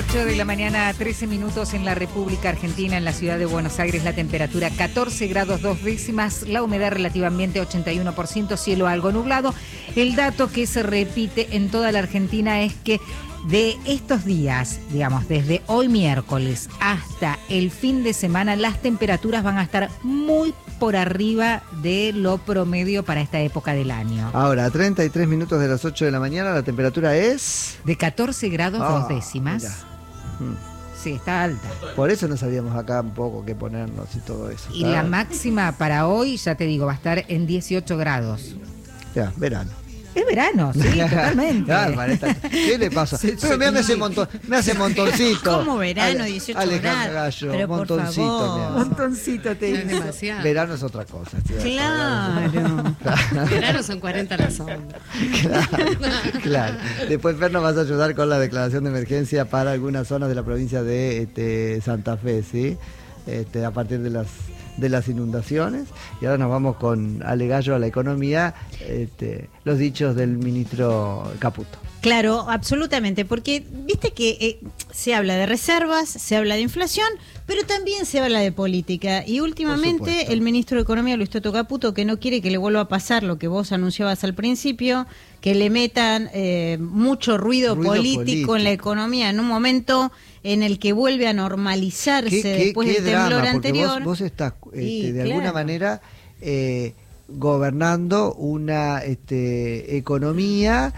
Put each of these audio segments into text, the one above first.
8 de la mañana, 13 minutos en la República Argentina, en la ciudad de Buenos Aires, la temperatura 14 grados 2 décimas, la humedad relativa ambiente 81%, cielo algo nublado. El dato que se repite en toda la Argentina es que de estos días, digamos, desde hoy miércoles hasta el fin de semana, las temperaturas van a estar muy por arriba de lo promedio para esta época del año. Ahora, a 33 minutos de las 8 de la mañana, la temperatura es... De 14 grados 2 décimas. Sí, está alta. Por eso no sabíamos acá un poco qué ponernos y todo eso. Y la máxima para hoy, ya te digo, va a estar en 18 grados. Ya, verano. Es verano, sí, totalmente. Claro, ¿qué le pasa? Pero me hace montoncito. ¿Cómo verano, 18 Alejandro grados? Gallo, Pero montoncito. Montoncito te es demasiado. Verano es otra cosa. Claro. Verano son 40 a la sombra. Claro. Después Fer nos vas a ayudar con la declaración de emergencia para algunas zonas de la provincia de Santa Fe, ¿sí? A partir de las inundaciones. Y ahora nos vamos con Ale Gallo a la economía, los dichos del ministro Caputo. Claro, absolutamente, porque viste que se habla de reservas, se habla de inflación, pero también se habla de política. Y últimamente el ministro de Economía, Luis Toto Caputo, que no quiere que le vuelva a pasar lo que vos anunciabas al principio, que le metan mucho ruido político en la economía en un momento en el que vuelve a normalizarse después del temblor anterior. Vos estás de alguna manera gobernando una economía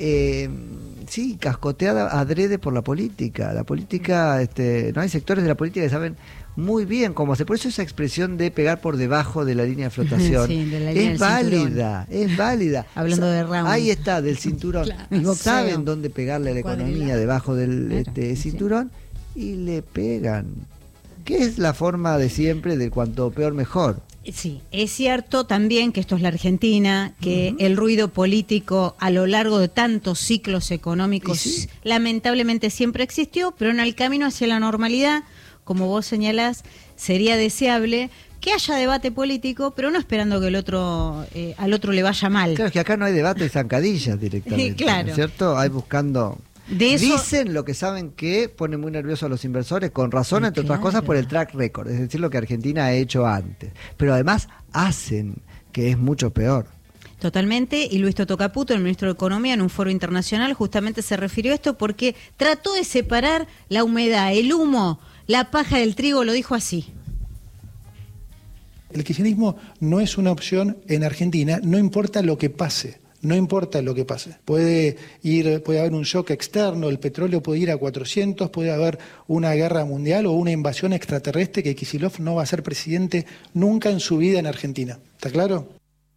cascoteada adrede por la política. La política, no hay sectores de la política que saben muy bien cómo hacer. Por eso esa expresión de pegar por debajo de la línea de flotación es válida. Hablando de Ramos. Ahí está, del cinturón. Claro. Saben dónde pegarle a la economía debajo del cinturón y le pegan. Que es la forma de siempre de cuanto peor mejor. Sí, es cierto también que esto es la Argentina, que el ruido político a lo largo de tantos ciclos económicos lamentablemente siempre existió, pero en el camino hacia la normalidad, como vos señalás, sería deseable que haya debate político, pero no esperando que al otro le vaya mal. Claro, es que acá no hay debate de zancadillas directamente, claro. ¿no es cierto? Hay buscando... Dicen lo que saben que pone muy nerviosos a los inversores, con razón, entre otras cosas, por el track record, es decir, lo que Argentina ha hecho antes. Pero además hacen, que es mucho peor. Totalmente, y Luis Toto Caputo, el ministro de Economía, en un foro internacional justamente se refirió a esto porque trató de separar la humedad, el humo, la paja del trigo, lo dijo así. El kirchnerismo no es una opción en Argentina, no importa lo que pase. No importa lo que pase. Puede haber un shock externo, el petróleo puede ir a 400, puede haber una guerra mundial o una invasión extraterrestre que Kicillof no va a ser presidente nunca en su vida en Argentina. ¿Está claro?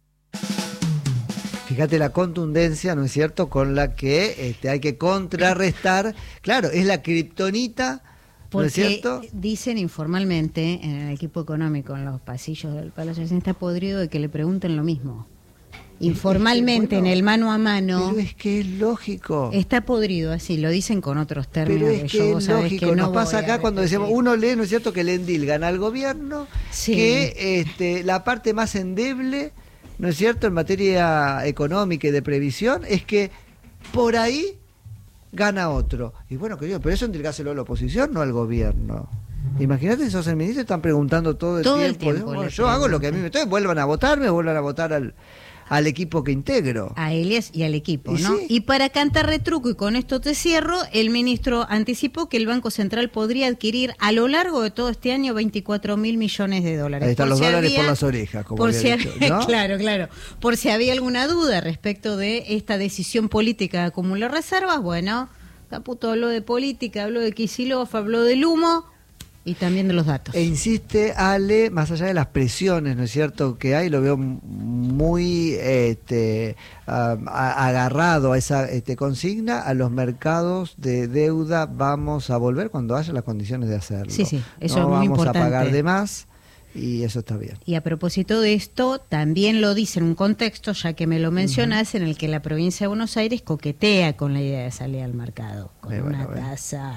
Fíjate la contundencia, ¿no es cierto?, con la que hay que contrarrestar. Claro, es la kriptonita, ¿no es cierto? Dicen informalmente en el equipo económico, en los pasillos del Palacio, está podrido de que le pregunten lo mismo. Informalmente, en el mano a mano. Pero es que es lógico. Está podrido, así, lo dicen con otros términos. Pero es que es lógico. Nos pasa acá cuando decimos, uno lee, ¿no es cierto?, que le endilgan al gobierno, que la parte más endeble, ¿no es cierto?, en materia económica y de previsión, es que por ahí gana otro. Y bueno, querido, pero eso endilgárselo a la oposición, no al gobierno. Imagínate si sos el ministro y están preguntando todo el tiempo. Bueno, yo hago lo que a mí me toca, vuelvan a votarme, vuelvan a votar al equipo que integro. A Elias y al equipo, ¿Y ¿no? sí? Y para cantar retruco, y con esto te cierro, el ministro anticipó que el Banco Central podría adquirir a lo largo de todo este año 24.000 millones de dólares. Ahí están los dólares por las orejas, como había dicho, ¿no? Claro. Por si había alguna duda respecto de esta decisión política de acumular reservas, bueno, Caputo habló de política, habló de Kicillof, habló del humo, y también de los datos. E insiste, Ale, más allá de las presiones, ¿no es cierto?, que hay, lo veo muy agarrado a esa consigna, a los mercados de deuda vamos a volver cuando haya las condiciones de hacerlo. Sí, eso no es muy importante. Vamos a pagar de más y eso está bien. Y a propósito de esto, también lo dice en un contexto, ya que me lo mencionás, en el que la provincia de Buenos Aires coquetea con la idea de salir al mercado, con una tasa...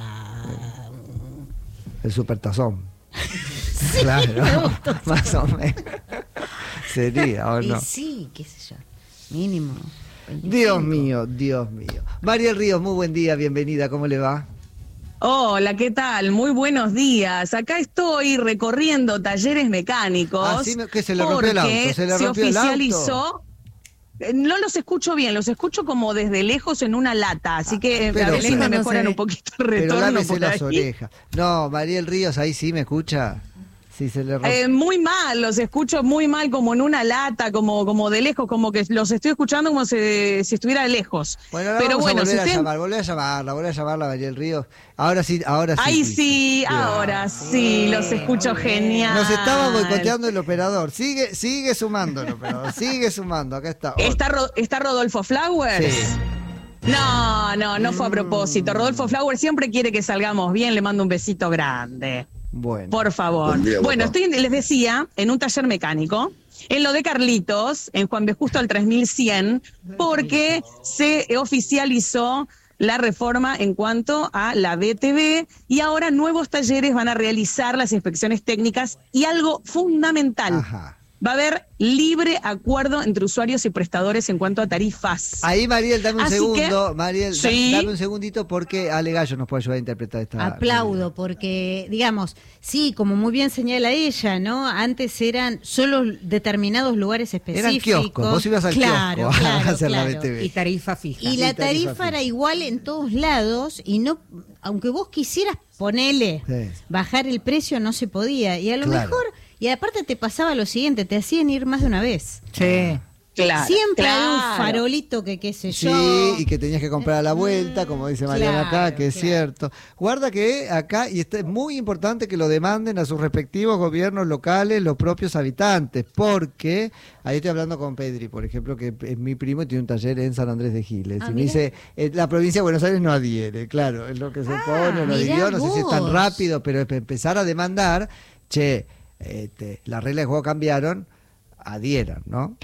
El supertazón. Sí, claro, más o menos. Sería, ¿o no? Y sí, qué sé yo, mínimo. 25. Dios mío. Mariel Ríos, muy buen día, bienvenida, ¿cómo le va? Hola, ¿qué tal? Muy buenos días. Acá estoy recorriendo talleres mecánicos. Ah, sí, que se le rompió el auto. Se oficializó. No los escucho bien, los escucho como desde lejos en una lata, así que a ver si me mejoran un poquito el retorno. Pero lávese por las ahí. orejas. No, Mariel Ríos, ahí sí me escucha. Sí, se le muy mal, los escucho muy mal, como en una lata, como de lejos, como que los estoy escuchando como si estuviera lejos. Bueno, pero vamos bueno, a volver a llamarla, Mariel Ríos. Ahora sí. Ahí sí, ahora sí, los escucho genial. Nos estaba boicoteando el operador. Sigue sumando el operador, sigue sumando. Acá está. ¿Está Rodolfo Flowers? Sí. No fue a propósito. Rodolfo Flowers siempre quiere que salgamos bien, le mando un besito grande. Bueno. Por favor. Bueno, les decía, en un taller mecánico, en lo de Carlitos, en Juan B. Justo al 3100, porque se oficializó la reforma en cuanto a la BTV y ahora nuevos talleres van a realizar las inspecciones técnicas y algo fundamental. Ajá. Va a haber libre acuerdo entre usuarios y prestadores en cuanto a tarifas. Ahí, Mariel, dame un segundo. Que, Mariel, ¿sí? Dame un segundito porque Ale Gallo nos puede ayudar a interpretar esta. Aplaudo, porque, digamos, sí, como muy bien señala ella, ¿no? Antes eran solo determinados lugares específicos. Eran kioscos, vos ibas al kiosco a hacer la BTV. Y tarifa fija. Y la tarifa era igual en todos lados y no, aunque vos quisieras ponerle, bajar el precio, no se podía. Y a lo mejor... Y aparte te pasaba lo siguiente, te hacían ir más de una vez. Sí. Claro, siempre hay un farolito que qué sé yo. Sí, y que tenías que comprar a la vuelta, como dice Mariana acá, que es cierto. Guarda que acá, y es muy importante que lo demanden a sus respectivos gobiernos locales, los propios habitantes, porque ahí estoy hablando con Pedri, por ejemplo, que es mi primo y tiene un taller en San Andrés de Giles. Y me dice, la provincia de Buenos Aires no adhiere, claro, es lo que se pone, no adhirió, no sé si es tan rápido, pero empezar a demandar, las reglas de juego cambiaron, adhieran, ¿no?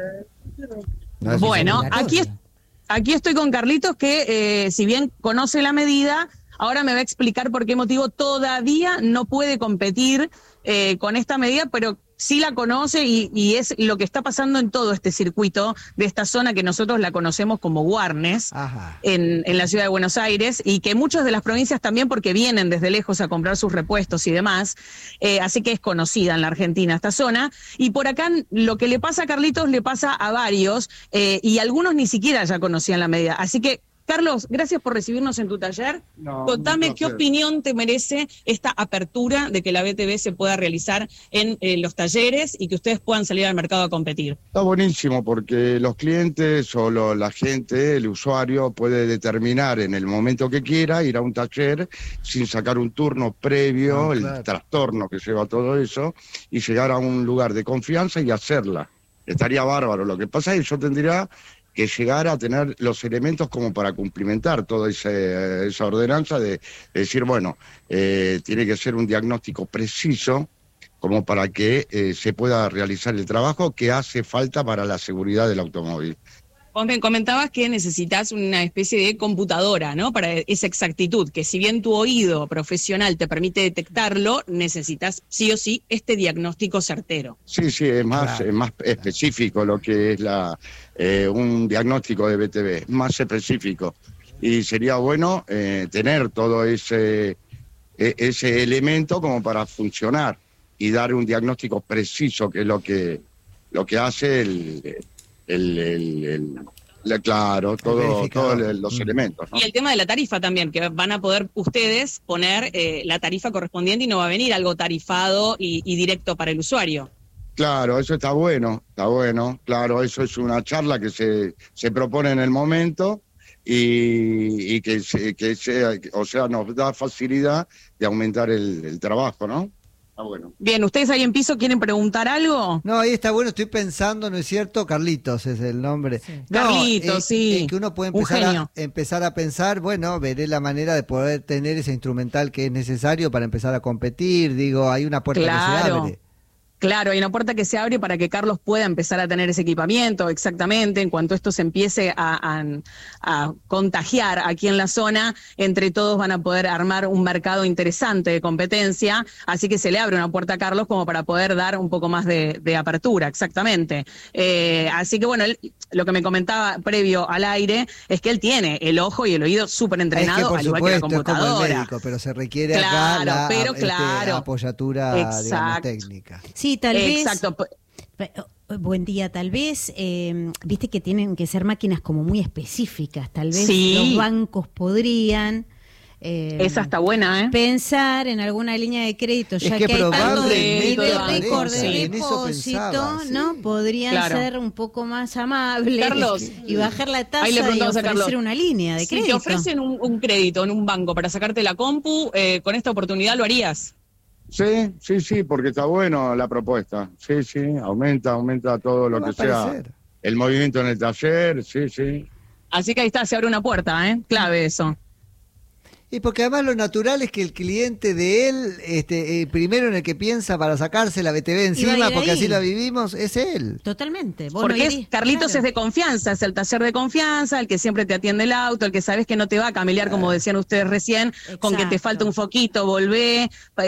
Bueno, aquí estoy con Carlitos que si bien conoce la medida, ahora me va a explicar por qué motivo todavía no puede competir con esta medida, pero sí la conoce y es lo que está pasando en todo este circuito de esta zona que nosotros la conocemos como Warnes, en la ciudad de Buenos Aires, y que muchas de las provincias también porque vienen desde lejos a comprar sus repuestos y demás, así que es conocida en la Argentina esta zona, y por acá lo que le pasa a Carlitos le pasa a varios, y algunos ni siquiera ya conocían la medida, así que Carlos, gracias por recibirnos en tu taller. Contame qué opinión te merece esta apertura de que la BTV se pueda realizar en los talleres y que ustedes puedan salir al mercado a competir. Está buenísimo porque los clientes o la gente, el usuario, puede determinar en el momento que quiera ir a un taller sin sacar un turno previo, el trastorno que lleva todo eso, y llegar a un lugar de confianza y hacerla. Estaría bárbaro. Lo que pasa es que yo tendría que llegar a tener los elementos como para cumplimentar toda esa ordenanza de decir, bueno, tiene que ser un diagnóstico preciso como para que se pueda realizar el trabajo que hace falta para la seguridad del automóvil. Vos me comentabas que necesitas una especie de computadora, ¿no? Para esa exactitud, que si bien tu oído profesional te permite detectarlo, necesitas sí o sí este diagnóstico certero. Sí, es más específico lo que es un diagnóstico de BTV, más específico. Y sería bueno tener todo ese elemento como para funcionar y dar un diagnóstico preciso, que es lo que hace claro, todos los elementos, ¿no? Y el tema de la tarifa también, que van a poder ustedes poner la tarifa correspondiente y no va a venir algo tarifado y directo para el usuario. Claro, eso está bueno, claro, eso es una charla que se propone en el momento y que nos da facilidad de aumentar el trabajo, ¿no? Bueno. Bien, ¿ustedes ahí en piso quieren preguntar algo? No, ahí está bueno, estoy pensando, ¿no es cierto? Carlitos es el nombre. Sí. Carlitos, sí. Que uno puede empezar a pensar, bueno, veré la manera de poder tener ese instrumental que es necesario para empezar a competir, digo, hay una puerta que se abre. Claro, hay una puerta que se abre para que Carlos pueda empezar a tener ese equipamiento, exactamente. En cuanto esto se empiece a contagiar aquí en la zona, entre todos van a poder armar un mercado interesante de competencia, así que se le abre una puerta a Carlos como para poder dar un poco más de apertura, exactamente. Así que bueno, lo que me comentaba previo al aire es que él tiene el ojo y el oído súper entrenado, al igual que la computadora. Es como el médico, pero se requiere acá la apoyatura, digamos, técnica. Sí, tal vez. Exacto. Buen día, tal vez. Viste que tienen que ser máquinas como muy específicas. Tal vez los bancos podrían. Esa está buena, pensar en alguna línea de crédito, ya que hay tanto nivel récord de depósito, ¿no? Podrían ser un poco más amables, Carlos, y bajar la tasa y ofrecer una línea de crédito. Si te ofrecen un crédito en un banco para sacarte la compu, con esta oportunidad lo harías. Sí, porque está bueno la propuesta. Sí, aumenta todo lo que sea. El movimiento en el taller, sí. Así que ahí está, se abre una puerta, clave eso. Y porque además lo natural es que el cliente de él, primero en el que piensa para sacarse la BTV encima, porque así la vivimos, es él. Totalmente. Porque Carlitos es de confianza, es el taller de confianza, el que siempre te atiende el auto, el que sabes que no te va a camelear, como decían ustedes recién, con que te falta un foquito, volvé,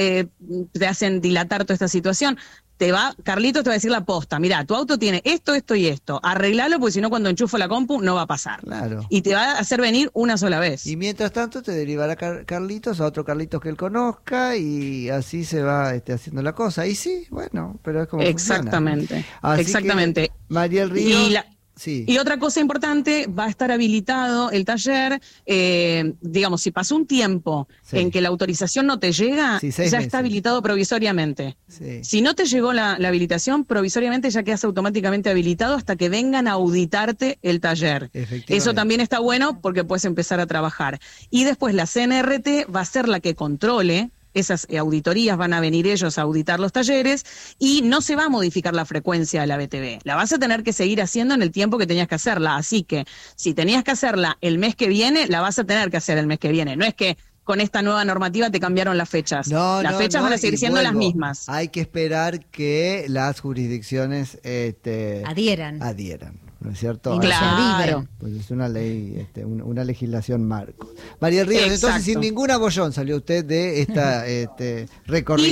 te hacen dilatar toda esta situación. Carlitos te va a decir la posta, mirá, tu auto tiene esto y esto, arreglalo porque si no cuando enchufo la compu no va a pasar. Claro. Y te va a hacer venir una sola vez. Y mientras tanto te derivará Carlitos a otro Carlitos que él conozca y así se va haciendo la cosa. Y sí, bueno, pero es como exactamente, exactamente. María del Río... Y otra cosa importante, va a estar habilitado el taller, digamos, si pasó un tiempo en que la autorización no te llega, ya está habilitado provisoriamente. Si no te llegó la habilitación, provisoriamente ya quedas automáticamente habilitado hasta que vengan a auditarte el taller. Eso también está bueno porque puedes empezar a trabajar. Y después la CNRT va a ser la que controle. Esas auditorías van a venir ellos a auditar los talleres y no se va a modificar la frecuencia de la BTV. La vas a tener que seguir haciendo en el tiempo que tenías que hacerla. Así que si tenías que hacerla el mes que viene, la vas a tener que hacer el mes que viene. No es que con esta nueva normativa te cambiaron las fechas. Las fechas van a seguir siendo las mismas. Hay que esperar que las jurisdicciones adhieran. ¿No es cierto? Claro. Pues es una ley, una legislación marco. María Ríos, entonces sin ningún abollón salió usted de esta recorrida.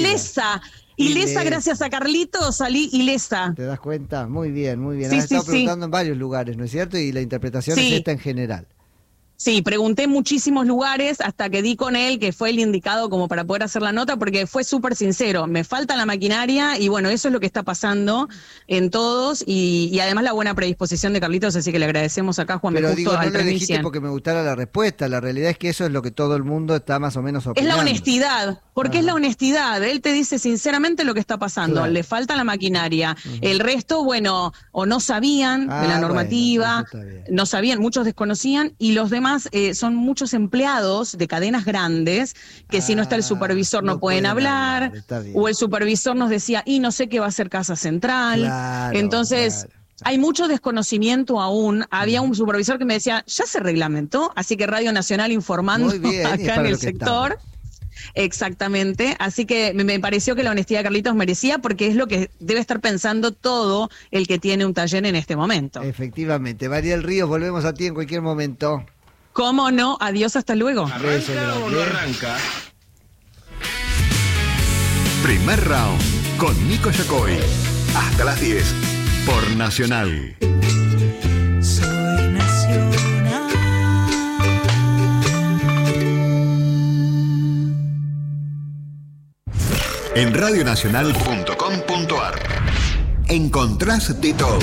Ilesa, gracias a Carlitos, salí ilesa. ¿Te das cuenta? Muy bien. Has estado preguntando en varios lugares, ¿no es cierto? Y la interpretación es esta en general. Sí, pregunté en muchísimos lugares hasta que di con él, que fue el indicado como para poder hacer la nota, porque fue súper sincero. Me falta la maquinaria y bueno, eso es lo que está pasando en todos y además la buena predisposición de Carlitos, así que le agradecemos acá, Juan. Pero digo, no le dijiste porque me gustara la respuesta. La realidad es que eso es lo que todo el mundo está más o menos opinando. Es la honestidad, porque es la honestidad. Él te dice sinceramente lo que está pasando. Claro. Le falta la maquinaria. El resto, bueno, o no sabían de la normativa, no sabían, muchos desconocían y los demás son muchos empleados de cadenas grandes que si no está el supervisor no pueden hablar, o el supervisor nos decía, y no sé qué va a hacer Casa Central. Claro, entonces, hay mucho desconocimiento aún. Había un supervisor que me decía, ya se reglamentó, así que Radio Nacional informando acá en el sector. Exactamente, así que me pareció que la honestidad de Carlitos merecía porque es lo que debe estar pensando todo el que tiene un taller en este momento. Efectivamente. María del Río, volvemos a ti en cualquier momento. ¿Cómo no? Adiós, hasta luego. ¿Arranca o no arranca? Primer round con Nico Yacoy. Hasta las 10 por Nacional. Soy Nacional. En radionacional.com.ar encontrás de todo.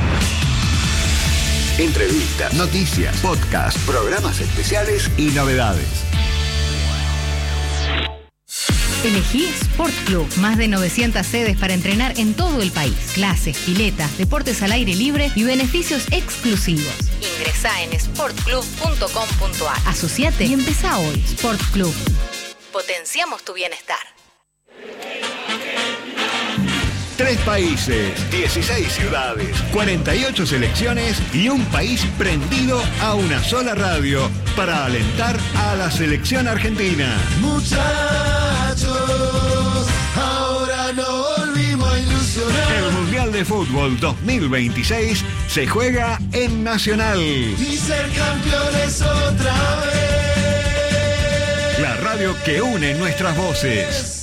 Entrevistas, noticias, podcast, programas especiales y novedades. Elegí Sport Club. Más de 900 sedes para entrenar en todo el país. Clases, piletas, deportes al aire libre y beneficios exclusivos. Ingresá en sportclub.com.ar. Asociate y empezá hoy. Sport Club. Potenciamos tu bienestar. 3 países, 16 ciudades, 48 selecciones y un país prendido a una sola radio para alentar a la selección argentina. Muchachos, ahora no volvimos a ilusionar. de Fútbol 2026 se juega en Nacional. Y ser campeones otra vez. La radio que une nuestras voces.